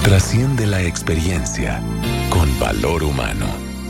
Trasciende la experiencia con valor humano.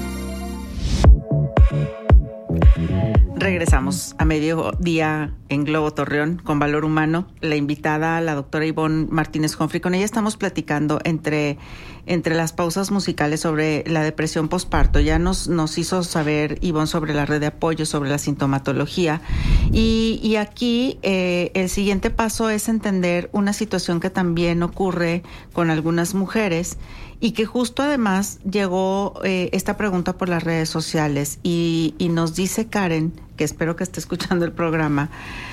Regresamos a mediodía en Globo Torreón con Valor Humano. La invitada, la doctora Ivonne Martínez Humphrey, con ella estamos platicando entre las pausas musicales sobre la depresión posparto. Ya nos hizo saber Ivonne sobre la red de apoyo, sobre la sintomatología. Y aquí el siguiente paso es entender una situación que también ocurre con algunas mujeres y que justo además llegó esta pregunta por las redes sociales y nos dice Karen, que espero que esté escuchando el programa,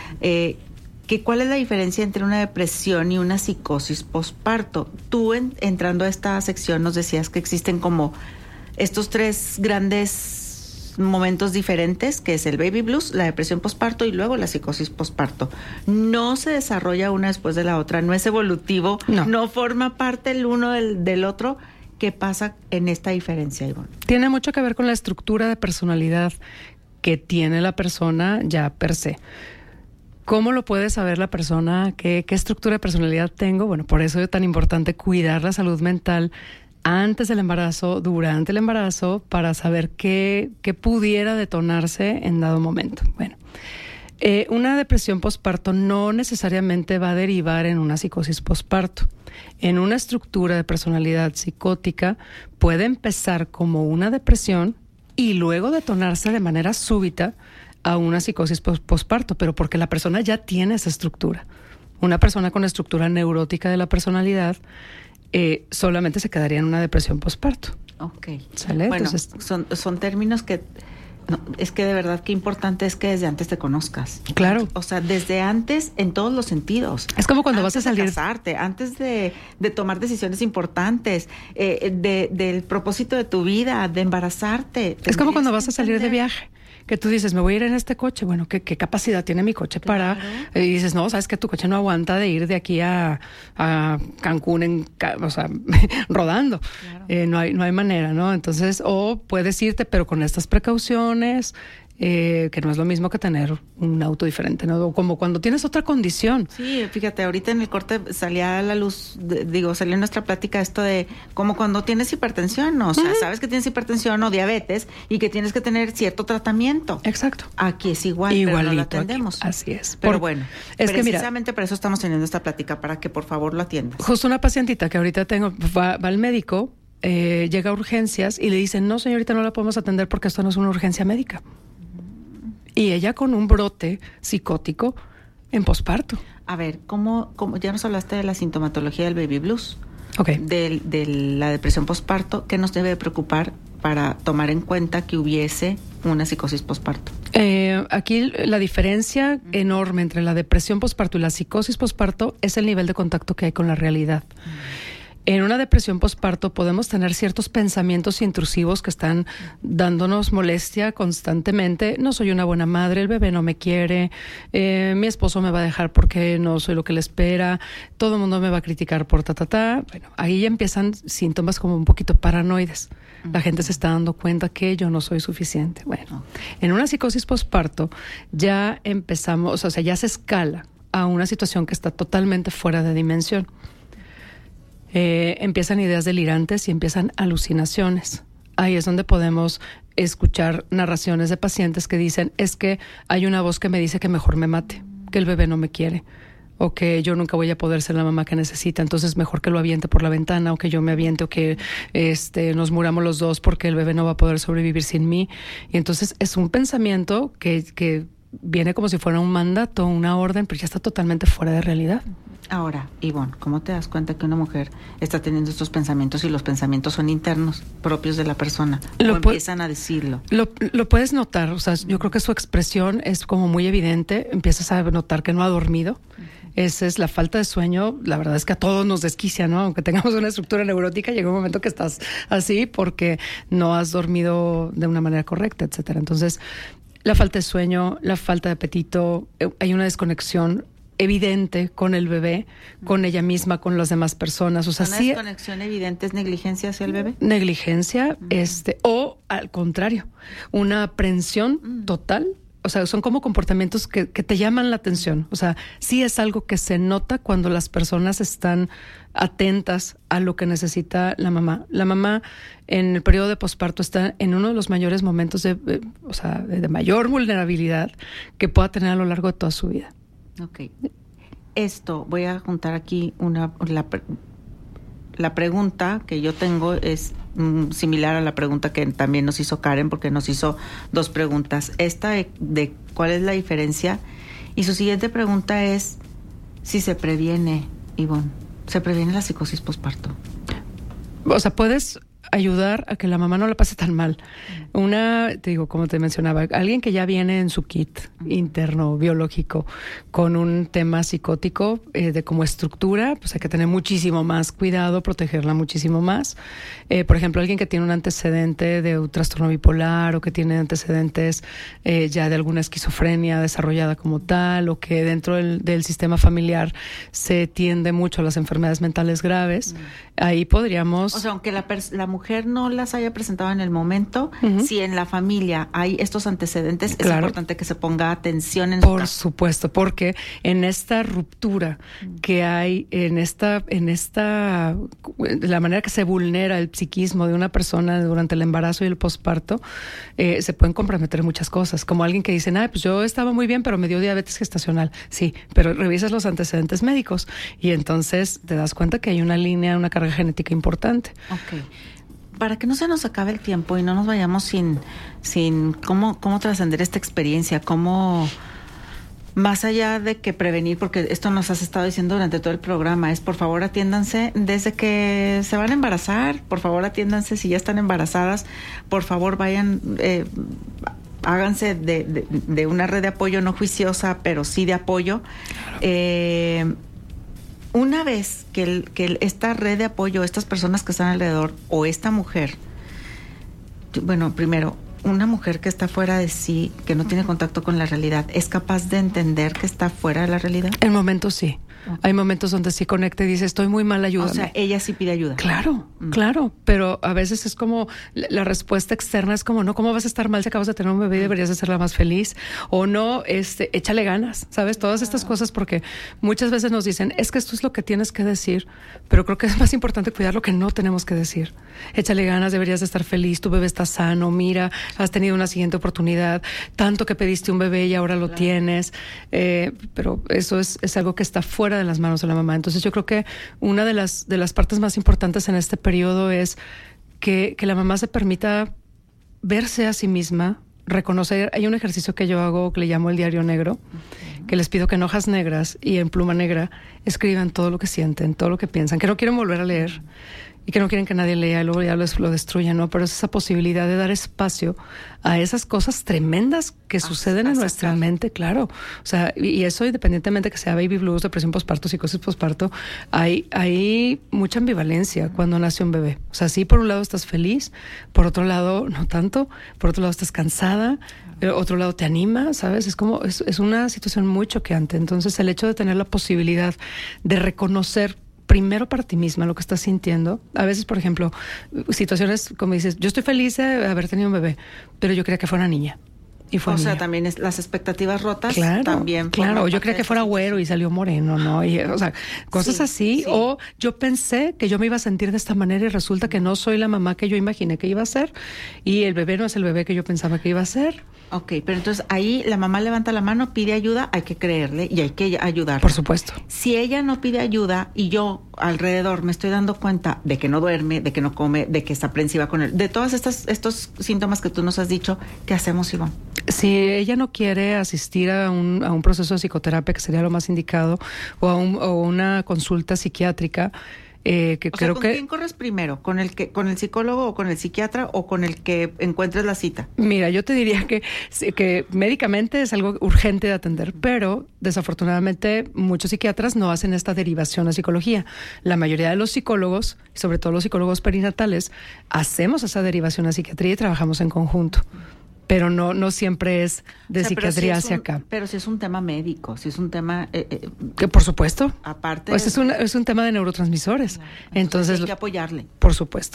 que cuál es la diferencia entre una depresión y una psicosis posparto. Tú entrando a esta sección nos decías que existen como estos tres grandes momentos diferentes, que es el baby blues, la depresión posparto y luego la psicosis posparto. No se desarrolla una después de la otra, no es evolutivo, no forma parte el uno del otro. ¿Qué pasa en esta diferencia, Ivonne? Tiene mucho que ver con la estructura de personalidad que tiene la persona ya per se. ¿Cómo lo puede saber la persona? ¿Qué estructura de personalidad tengo? Bueno, por eso es tan importante cuidar la salud mental antes del embarazo, durante el embarazo, para saber qué pudiera detonarse en dado momento. Bueno, una depresión posparto no necesariamente va a derivar en una psicosis posparto. En una estructura de personalidad psicótica puede empezar como una depresión y luego detonarse de manera súbita a una psicosis posparto, pero porque la persona ya tiene esa estructura. Una persona con estructura neurótica de la personalidad solamente se quedaría en una depresión posparto. Ok. ¿Sale? Bueno, entonces, son términos que... No, es que de verdad qué importante es que desde antes te conozcas. Claro. O sea, desde antes en todos los sentidos. Es como cuando vas a salir... Antes de casarte, antes de tomar decisiones importantes, del propósito de tu vida, de embarazarte. Es como cuando vas a salir de viaje, que tú dices, me voy a ir en este coche. Bueno, ¿qué capacidad tiene mi coche para...? Y dices, no, sabes que tu coche no aguanta de ir de aquí a Cancún, rodando. Claro. No hay manera, ¿no? Entonces, o puedes irte, pero con estas precauciones... que no es lo mismo que tener un auto diferente, ¿no? Como cuando tienes otra condición. Sí, fíjate, ahorita en el corte salía a la luz, salió en nuestra plática esto de como cuando tienes hipertensión, ¿no? O sea, sabes que tienes hipertensión o diabetes y que tienes que tener cierto tratamiento. Exacto. Aquí es igual, pero no lo atendemos. Aquí. Así es. Pero bueno, es precisamente para eso estamos teniendo esta plática, para que por favor lo atiendas. Justo una pacientita que ahorita tengo, va al médico, llega a urgencias y le dicen, no señorita, no la podemos atender porque esto no es una urgencia médica. Y ella con un brote psicótico en posparto. A ver, ¿cómo ya nos hablaste de la sintomatología del baby blues? Okay. De la depresión posparto, ¿qué nos debe preocupar para tomar en cuenta que hubiese una psicosis posparto? Aquí la diferencia enorme entre la depresión posparto y la psicosis posparto es el nivel de contacto que hay con la realidad. En una depresión posparto podemos tener ciertos pensamientos intrusivos que están dándonos molestia constantemente. No soy una buena madre, el bebé no me quiere, mi esposo me va a dejar porque no soy lo que le espera, todo el mundo me va a criticar por Bueno, ahí ya empiezan síntomas como un poquito paranoides. La gente se está dando cuenta que yo no soy suficiente. Bueno, en una psicosis posparto ya empezamos, o sea, ya se escala a una situación que está totalmente fuera de dimensión. Empiezan ideas delirantes y empiezan alucinaciones. Ahí es donde podemos escuchar narraciones de pacientes que dicen, es que hay una voz que me dice que mejor me mate, que el bebé no me quiere, o que yo nunca voy a poder ser la mamá que necesita, entonces mejor que lo aviente por la ventana, o que yo me aviente, o que nos muramos los dos porque el bebé no va a poder sobrevivir sin mí. Y entonces es un pensamiento que viene como si fuera un mandato, una orden, pero ya está totalmente fuera de realidad. Ahora, Ivonne, ¿cómo te das cuenta que una mujer está teniendo estos pensamientos y los pensamientos son internos, propios de la persona? ¿O empiezan a decirlo? Lo puedes notar, o sea, yo creo que su expresión es como muy evidente, empiezas a notar que no ha dormido. Esa es la falta de sueño, la verdad es que a todos nos desquicia, ¿no? Aunque tengamos una estructura neurótica, llega un momento que estás así porque no has dormido de una manera correcta, etcétera. Entonces, la falta de sueño, la falta de apetito, hay una desconexión evidente con el bebé, con ella misma, con las demás personas. O sea, ¿una desconexión evidente es negligencia hacia el bebé? Negligencia, o al contrario, una aprensión total o sea, son como comportamientos que te llaman la atención. O sea, sí es algo que se nota cuando las personas están atentas a lo que necesita la mamá. La mamá en el periodo de posparto está en uno de los mayores momentos de mayor vulnerabilidad que pueda tener a lo largo de toda su vida. Ok. Esto, voy a juntar aquí la pregunta que yo tengo es similar a la pregunta que también nos hizo Karen, porque nos hizo 2 preguntas. Esta de cuál es la diferencia, y su siguiente pregunta es si se previene, Ivonne, ¿se previene la psicosis posparto? O sea, puedes ayudar a que la mamá no la pase tan mal. Te digo, como te mencionaba, alguien que ya viene en su kit interno, biológico, con un tema psicótico de como estructura, pues hay que tener muchísimo más cuidado, protegerla muchísimo más. Por ejemplo, alguien que tiene un antecedente de un trastorno bipolar o que tiene antecedentes ya de alguna esquizofrenia desarrollada como tal, o que dentro del sistema familiar se tiende mucho a las enfermedades mentales graves, ahí podríamos... O sea, aunque la mujer no las haya presentado en el momento, si en la familia hay estos antecedentes, claro, es importante que se ponga atención en por supuesto, porque en esta ruptura que hay, la manera que se vulnera el psiquismo de una persona durante el embarazo y el posparto, se pueden comprometer muchas cosas, como alguien que dice, pues yo estaba muy bien, pero me dio diabetes gestacional. Sí, pero revisas los antecedentes médicos y entonces te das cuenta que hay una carga genética importante. Ok. Para que no se nos acabe el tiempo y no nos vayamos sin cómo trascender esta experiencia, cómo, más allá de que prevenir, porque esto nos has estado diciendo durante todo el programa, es por favor atiéndanse desde que se van a embarazar, por favor atiéndanse si ya están embarazadas, por favor vayan, háganse de una red de apoyo no juiciosa, pero sí de apoyo. Una vez que esta red de apoyo, estas personas que están alrededor, o esta mujer, bueno, primero, una mujer que está fuera de sí, que no tiene contacto con la realidad, ¿es capaz de entender que está fuera de la realidad? En momentos sí. Okay. Hay momentos donde sí conecta y dice, estoy muy mal, ayúdame. O sea, ella sí pide ayuda. Claro, claro, pero a veces es como, la respuesta externa es como, no, ¿cómo vas a estar mal si acabas de tener un bebé y deberías de ser la más feliz? O no, échale ganas, ¿sabes? Todas estas cosas, porque muchas veces nos dicen, es que esto es lo que tienes que decir, pero creo que es más importante cuidar lo que no tenemos que decir. Échale ganas, deberías de estar feliz, tu bebé está sano, mira, has tenido una siguiente oportunidad, tanto que pediste un bebé y ahora lo tienes, pero eso es algo que está fuera de las manos de la mamá. Entonces yo creo que una de las partes más importantes en este periodo es que la mamá se permita verse a sí misma, reconocer. Hay un ejercicio que yo hago que le llamo el diario negro, que les pido que en hojas negras y en pluma negra escriban todo lo que sienten, todo lo que piensan, que no quieren volver a leer y que no quieren que nadie lea y luego ya lo destruyan, ¿no? Pero es esa posibilidad de dar espacio a esas cosas tremendas que suceden en nuestra mente, claro. O sea, y eso independientemente que sea baby blues, depresión posparto, psicosis posparto, hay mucha ambivalencia cuando nace un bebé. O sea, sí, por un lado estás feliz, por otro lado no tanto, por otro lado estás cansada, otro lado te anima, ¿sabes? Es como, es una situación muy choqueante. Entonces, el hecho de tener la posibilidad de reconocer primero para ti misma lo que estás sintiendo. A veces, por ejemplo, situaciones como dices, yo estoy feliz de haber tenido un bebé, pero yo quería que fuera niña. Y fue niña. Sea, también las expectativas rotas. Claro, también. Claro, yo creía que fuera güero y salió moreno, ¿no? Y, o sea, cosas así. Sí. O yo pensé que yo me iba a sentir de esta manera y resulta que no soy la mamá que yo imaginé que iba a ser y el bebé no es el bebé que yo pensaba que iba a ser. Ok, pero entonces ahí la mamá levanta la mano, pide ayuda, hay que creerle y hay que ayudarla. Por supuesto. Si ella no pide ayuda y yo alrededor me estoy dando cuenta de que no duerme, de que no come, de que está aprensiva con él, de todos estos síntomas que tú nos has dicho, ¿qué hacemos, Ivonne? Si ella no quiere asistir a un proceso de psicoterapia, que sería lo más indicado, o una consulta psiquiátrica, ¿Con quién corres primero? ¿Con el psicólogo o con el psiquiatra o con el que encuentres la cita? Mira, yo te diría que médicamente es algo urgente de atender, pero desafortunadamente muchos psiquiatras no hacen esta derivación a psicología. La mayoría de los psicólogos, sobre todo los psicólogos perinatales, hacemos esa derivación a psiquiatría y trabajamos en conjunto. Pero no siempre es de psiquiatría hacia acá. Pero si es un tema médico, si es un tema... que por supuesto. Aparte... Pues es un tema de neurotransmisores. Claro. Entonces hay que apoyarle. Por supuesto.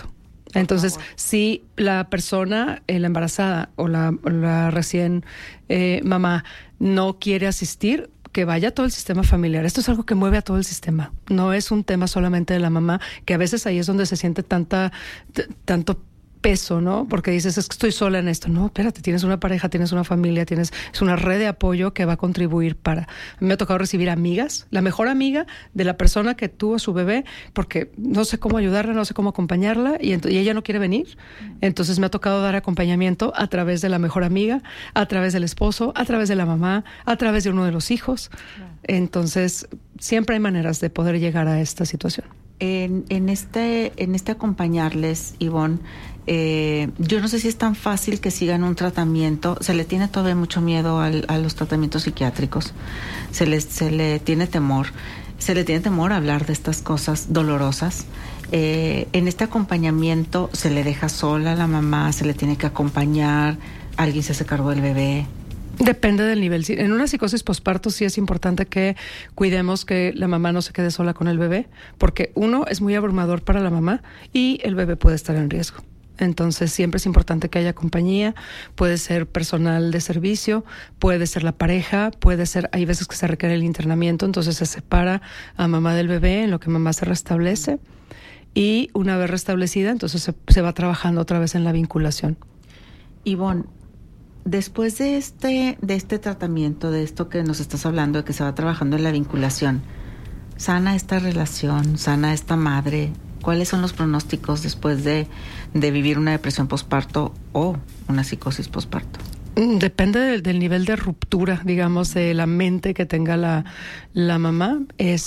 Entonces, si la persona, la embarazada o la recién mamá no quiere asistir, que vaya todo el sistema familiar. Esto es algo que mueve a todo el sistema. No es un tema solamente de la mamá, que a veces ahí es donde se siente tanto peso, ¿no? Porque dices, es que estoy sola en esto. No, espérate, tienes una pareja, tienes una familia, es una red de apoyo que va a contribuir para... Me ha tocado recibir amigas, la mejor amiga de la persona que tuvo su bebé, porque no sé cómo ayudarla, no sé cómo acompañarla, y ella no quiere venir. Entonces me ha tocado dar acompañamiento a través de la mejor amiga, a través del esposo, a través de la mamá, a través de uno de los hijos. Entonces, siempre hay maneras de poder llegar a esta situación. En este acompañarles, Ivonne, yo no sé si es tan fácil que sigan un tratamiento. Se le tiene todavía mucho miedo a los tratamientos psiquiátricos. Se le tiene temor. Se le tiene temor a hablar de estas cosas dolorosas. En este acompañamiento se le deja sola a la mamá, se le tiene que acompañar, alguien se hace cargo del bebé. Depende del nivel. En una psicosis posparto sí es importante que cuidemos que la mamá no se quede sola con el bebé, porque uno, es muy abrumador para la mamá y el bebé puede estar en riesgo. Entonces siempre es importante que haya compañía, puede ser personal de servicio, puede ser la pareja, hay veces que se requiere el internamiento, entonces se separa a mamá del bebé en lo que mamá se restablece, y una vez restablecida, entonces se va trabajando otra vez en la vinculación. Ivonne, después de este tratamiento, de esto que nos estás hablando, de que se va trabajando en la vinculación, ¿sana esta relación? ¿Sana esta madre? ¿Cuáles son los pronósticos después de vivir una depresión posparto o una psicosis posparto? Depende del nivel de ruptura, digamos, de la mente que tenga la mamá.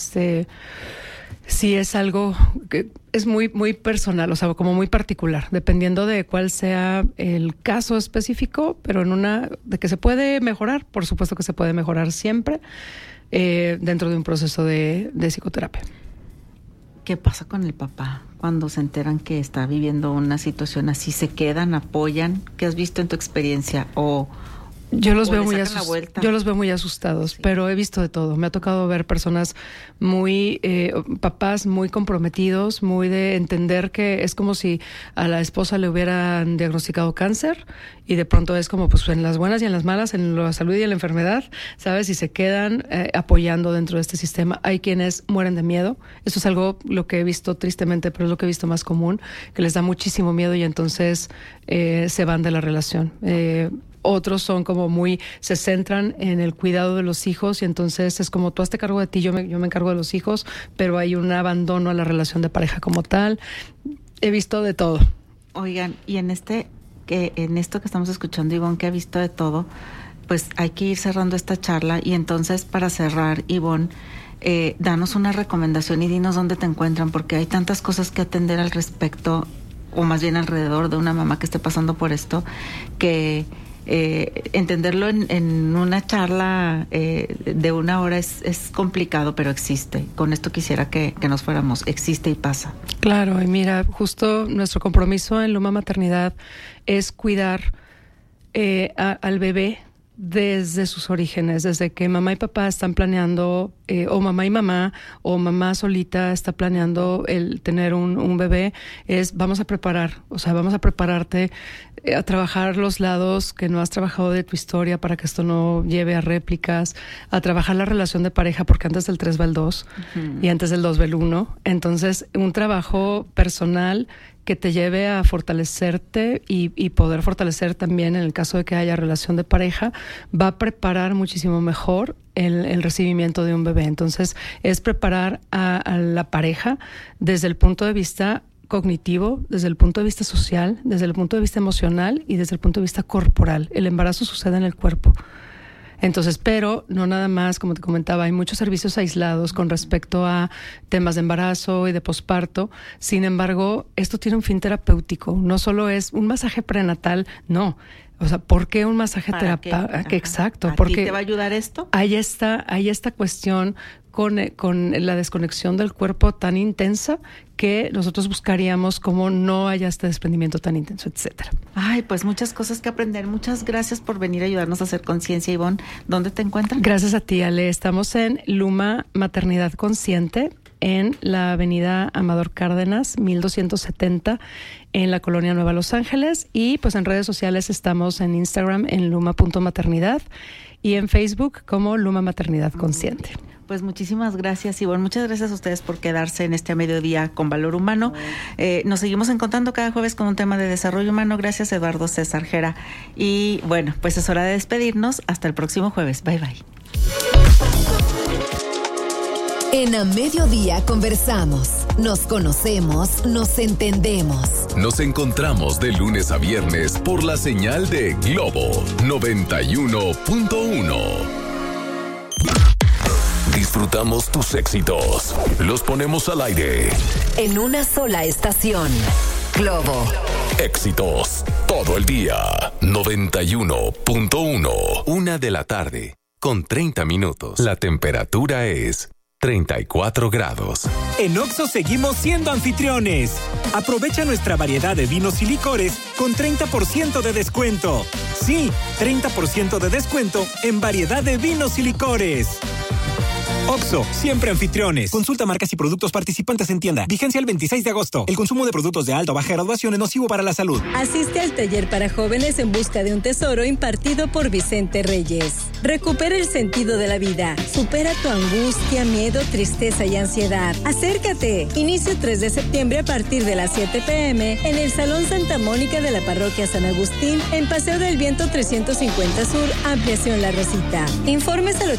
Sí es algo que es muy, muy personal, o sea, como muy particular, dependiendo de cuál sea el caso específico, pero de que se puede mejorar, por supuesto que se puede mejorar siempre dentro de un proceso de psicoterapia. ¿Qué pasa con el papá cuando se enteran que está viviendo una situación así? ¿Se quedan, apoyan? ¿Qué has visto en tu experiencia? Yo los veo muy asustados, sí. Pero he visto de todo. Me ha tocado ver personas papás muy comprometidos, muy de entender que es como si a la esposa le hubieran diagnosticado cáncer y de pronto es como pues en las buenas y en las malas, en la salud y en la enfermedad, ¿sabes? Y se quedan apoyando dentro de este sistema. Hay quienes mueren de miedo. Esto es algo lo que he visto tristemente, pero es lo que he visto más común, que les da muchísimo miedo y entonces se van de la relación. Otros son como se centran en el cuidado de los hijos y entonces es como tú hazte cargo de ti, yo me encargo de los hijos, pero hay un abandono a la relación de pareja como tal. He visto de todo. Oigan, y en esto que estamos escuchando, Ivonne, que ha visto de todo, pues hay que ir cerrando esta charla y entonces para cerrar, Ivonne, danos una recomendación y dinos dónde te encuentran, porque hay tantas cosas que atender al respecto, o más bien alrededor de una mamá que esté pasando por esto, que entenderlo en una charla de una hora es complicado, pero existe. Con esto quisiera que nos fuéramos. Existe y pasa. Claro, y mira, justo nuestro compromiso en Luma Maternidad es cuidar al bebé desde sus orígenes, desde que mamá y papá están planeando, o mamá y mamá, o mamá solita está planeando el tener un bebé, vamos a prepararte a trabajar los lados que no has trabajado de tu historia para que esto no lleve a réplicas, a trabajar la relación de pareja, porque antes del 3 va el 2 y antes del 2 va el 1. Entonces, un trabajo personal que te lleve a fortalecerte y poder fortalecer también en el caso de que haya relación de pareja, va a preparar muchísimo mejor el recibimiento de un bebé. Entonces, es preparar a la pareja desde el punto de vista cognitivo, desde el punto de vista social, desde el punto de vista emocional y desde el punto de vista corporal. El embarazo sucede en el cuerpo. Entonces, pero no nada más, como te comentaba, hay muchos servicios aislados con respecto a temas de embarazo y de posparto. Sin embargo, esto tiene un fin terapéutico. No solo es un masaje prenatal, no. O sea, ¿por qué un masaje terapéutico? Exacto. ¿A porque ti te va a ayudar esto? Hay esta cuestión con la desconexión del cuerpo tan intensa que nosotros buscaríamos como no haya este desprendimiento tan intenso, etcétera. Ay, pues muchas cosas que aprender. Muchas gracias por venir a ayudarnos a hacer conciencia, Ivonne. ¿Dónde te encuentran? Gracias a ti, Ale. Estamos en Luma Maternidad Consciente en la avenida Amador Cárdenas, 1270, en la colonia Nueva Los Ángeles. Y pues en redes sociales estamos en Instagram en luma.maternidad y en Facebook como Luma Maternidad Consciente. Pues muchísimas gracias, Ivonne. Muchas gracias a ustedes por quedarse en este mediodía con Valor Humano. Nos seguimos encontrando cada jueves con un tema de desarrollo humano. Gracias, Eduardo César Jera. Y bueno, pues es hora de despedirnos. Hasta el próximo jueves. Bye, bye. En A Mediodía conversamos, nos conocemos, nos entendemos. Nos encontramos de lunes a viernes por la señal de Globo 91.1. Disfrutamos tus éxitos. Los ponemos al aire. En una sola estación. Globo. Éxitos todo el día. 91.1. 1 de la tarde, con 30 minutos. La temperatura es 34 grados. En Oxxo seguimos siendo anfitriones. Aprovecha nuestra variedad de vinos y licores con 30% de descuento. Sí, 30% de descuento en variedad de vinos y licores. Oxxo, siempre anfitriones. Consulta marcas y productos participantes en tienda. Vigencia el 26 de agosto. El consumo de productos de alta o baja graduación es nocivo para la salud. Asiste al taller para jóvenes en busca de un tesoro impartido por Vicente Reyes. Recupera el sentido de la vida. Supera tu angustia, miedo, tristeza y ansiedad. Acércate. Inicio 3 de septiembre a partir de las 7 p.m. en el Salón Santa Mónica de la Parroquia San Agustín, en Paseo del Viento 350 Sur, Ampliación La Rosita. Informes al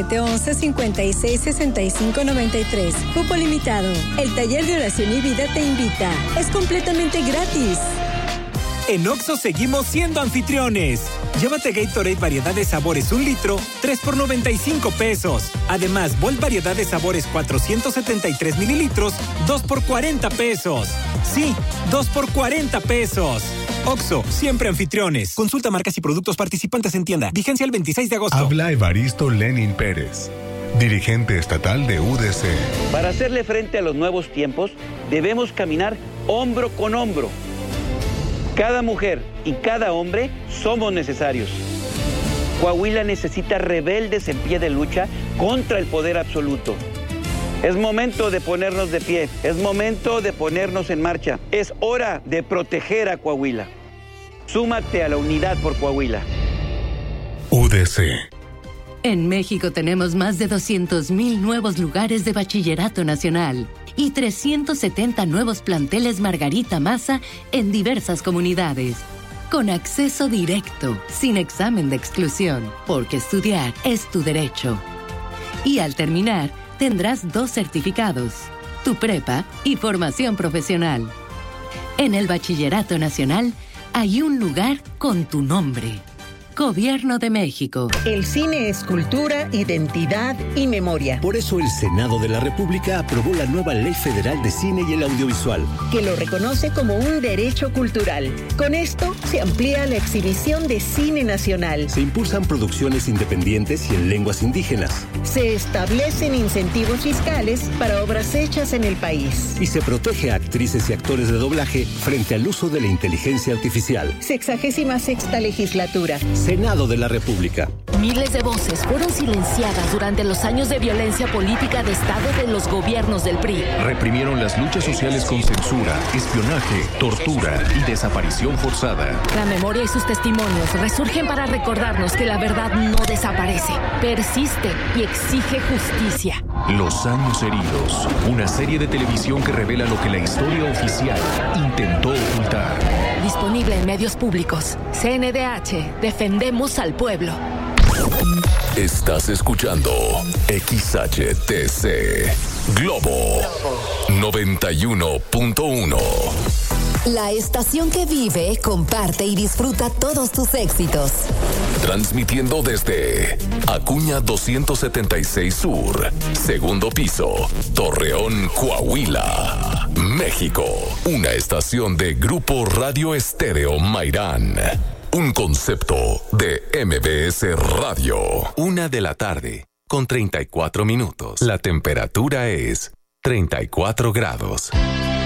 8711-566593. Cupo limitado. El taller de oración y vida te invita. Es completamente gratis. En Oxxo seguimos siendo anfitriones. Llévate Gatorade variedad de sabores 1 litro, 3 por 95 pesos. Además, Volt variedad de sabores 473 mililitros, 2 por 40 pesos. Sí, 2 por 40 pesos. Oxxo, siempre anfitriones. Consulta marcas y productos participantes en tienda. Vigencia el 26 de agosto. Habla Evaristo Lenin Pérez, dirigente estatal de UDC. Para hacerle frente a los nuevos tiempos, debemos caminar hombro con hombro. Cada mujer y cada hombre somos necesarios. Coahuila necesita rebeldes en pie de lucha contra el poder absoluto. Es momento de ponernos de pie, es momento de ponernos en marcha. Es hora de proteger a Coahuila. Súmate a la unidad por Coahuila. UDC. En México tenemos más de 200,000 nuevos lugares de bachillerato nacional y 370 nuevos planteles Margarita Maza en diversas comunidades. Con acceso directo, sin examen de exclusión, porque estudiar es tu derecho. Y al terminar, tendrás 2 certificados, tu prepa y formación profesional. En el Bachillerato Nacional hay un lugar con tu nombre. Gobierno de México. El cine es cultura, identidad y memoria. Por eso el Senado de la República aprobó la nueva Ley Federal de Cine y el Audiovisual, que lo reconoce como un derecho cultural. Con esto se amplía la exhibición de cine nacional. Se impulsan producciones independientes y en lenguas indígenas. Se establecen incentivos fiscales para obras hechas en el país. Y se protege a actrices y actores de doblaje frente al uso de la inteligencia artificial. 66ª legislatura. Senado de la República. Miles de voces fueron silenciadas durante los años de violencia política de Estado de los gobiernos del PRI. Reprimieron las luchas sociales con censura, espionaje, tortura y desaparición forzada. La memoria y sus testimonios resurgen para recordarnos que la verdad no desaparece, persiste y exige justicia. Los años heridos, una serie de televisión que revela lo que la historia oficial intentó ocultar. Disponible en medios públicos. CNDH, defendemos al pueblo. Estás escuchando XHTC Globo 91.1. La estación que vive, comparte y disfruta todos tus éxitos. Transmitiendo desde Acuña 276 Sur, segundo piso, Torreón, Coahuila, México. Una estación de Grupo Radio Estéreo Mairán. Un concepto de MBS Radio. 1 de la tarde, con 34 minutos. La temperatura es 34 grados.